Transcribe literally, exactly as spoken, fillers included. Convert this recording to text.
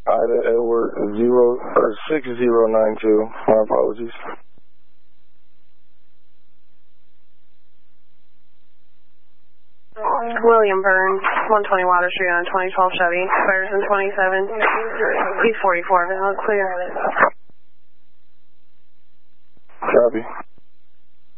Ida Edward zero or six zero nine two. My apologies. William Burns, one twenty Water Street on a twenty twelve Chevy. Ferguson twenty-seven. He's forty-four. Clear. Copy.